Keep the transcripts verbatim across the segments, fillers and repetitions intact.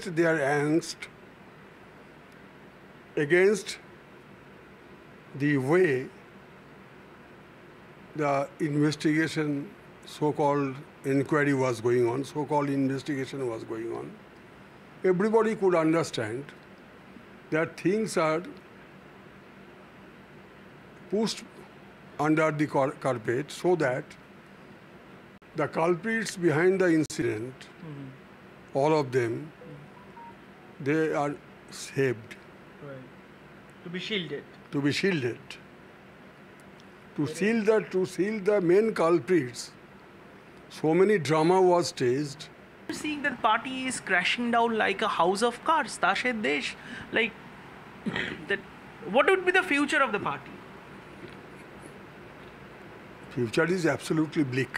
expressed their angst against the way the investigation, so-called inquiry was going on, so-called investigation was going on. Everybody could understand that things are pushed under the carpet so that the culprits behind the incident, mm-hmm. all of them, mm-hmm. they are saved. Right. To be shielded. To be shielded. To seal the to seal the main culprits. So many drama was staged. You're seeing that party is crashing down like a house of cards, Tashe Desh. Like that. What would be the future of the party? Future is absolutely bleak.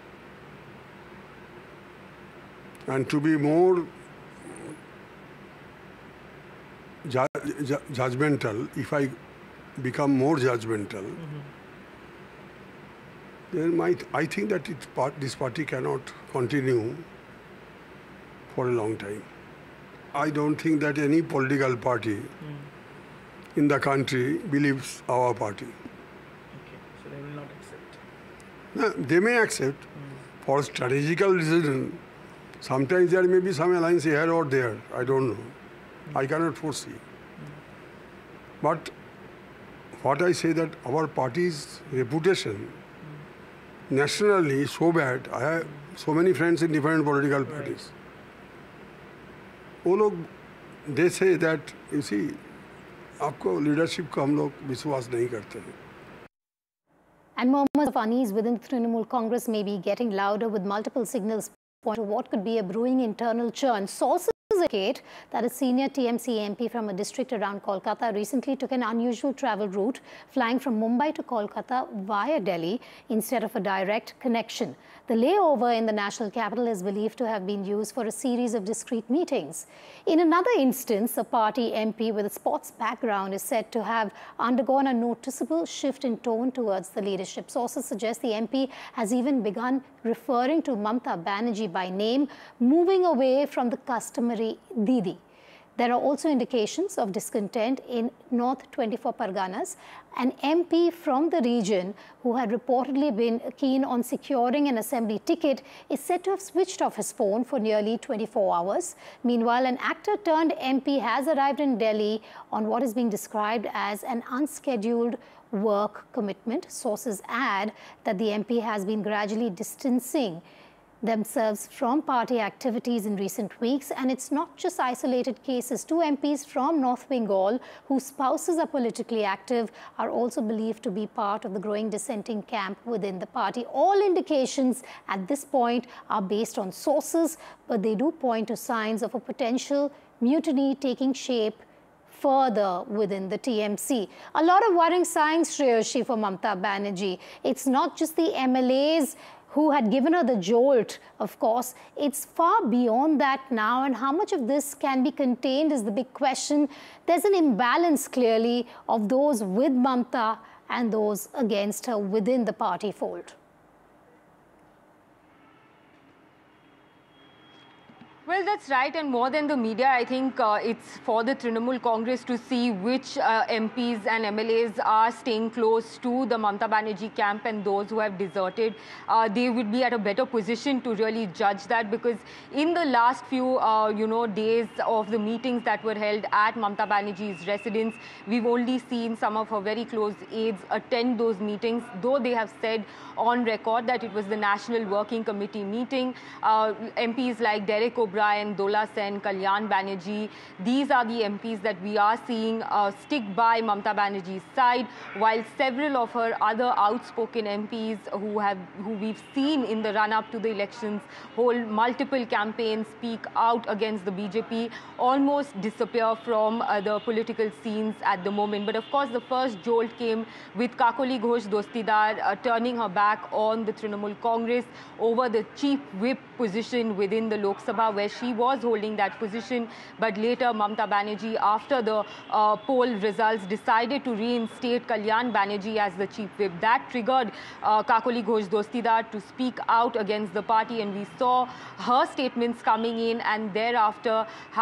And to be more ju ju judgmental, if I become more judgmental, mm-hmm. then my, I think that it, part, this party cannot continue for a long time. I don't think that any political party mm. in the country believes our party. Okay, so they will not accept. No, they may accept mm. for strategical reason. Sometimes there may be some alliance here or there. I don't know. Mm. I cannot foresee. Mm. But what I say that our party's reputation mm. nationally is so bad. I have so many friends in different political right. parties. वो लोग they say that you see आपको leadership को हम लोग विश्वास नहीं करते हैं. And murmurs of unease within the Trinamool Congress may be getting louder, with multiple signals pointing to what could be a brewing internal churn. Sources indicate that a senior T M C M P from a district around Kolkata recently took an unusual travel route, flying from Mumbai to Kolkata via Delhi instead of a direct connection. The layover in the national capital is believed to have been used for a series of discreet meetings. In another instance, a party M P with a sports background is said to have undergone a noticeable shift in tone towards the leadership. Sources suggest the M P has even begun referring to Mamata Banerjee by name, moving away from the customary Didi. There are also indications of discontent in North twenty-four Parganas. An M P from the region who had reportedly been keen on securing an assembly ticket is said to have switched off his phone for nearly twenty-four hours. Meanwhile, an actor turned M P has arrived in Delhi on what is being described as an unscheduled work commitment. Sources add that the M P has been gradually distancing themselves from party activities in recent weeks, and it's not just isolated cases. Two M Ps from North Bengal whose spouses are politically active are also believed to be part of the growing dissenting camp within the party. All indications at this point are based on sources, but they do point to signs of a potential mutiny taking shape further within the T M C. A lot of worrying signs, Shreyashi, for Mamata Banerjee. It's not just the M L As who had given her the jolt, of course. It's far beyond that now, and how much of this can be contained is the big question. There's an imbalance, clearly, of those with Mamata and those against her within the party fold. Well, that's right, and more than the media, I think uh, it's for the Trinamool Congress to see which uh, M Ps and M L As are staying close to the Mamata Banerjee camp and those who have deserted. Uh, they would be at a better position to really judge that, because in the last few, uh, you know, days of the meetings that were held at Mamata Banerjee's residence, we've only seen some of her very close aides attend those meetings, though they have said on record that it was the National Working Committee meeting. Uh, M Ps like Derek O'Brien, Dola Sen, Kalyan Banerjee, these are the M Ps that we are seeing uh, stick by Mamata Banerjee's side, while several of her other outspoken M Ps who have who we've seen in the run-up to the elections hold multiple campaigns, speak out against the B J P, almost disappear from uh, the political scenes at the moment. But of course, the first jolt came with Kakoli Ghosh Dostidar uh, turning her back on the Trinamool Congress over the chief whip position within the Lok Sabha, where she was holding that position. But later, Mamata Banerjee, after the uh, poll results, decided to reinstate Kalyan Banerjee as the chief whip. That triggered uh, Kakoli Ghosh Dostidar to speak out against the party, and we saw her statements coming in, and thereafter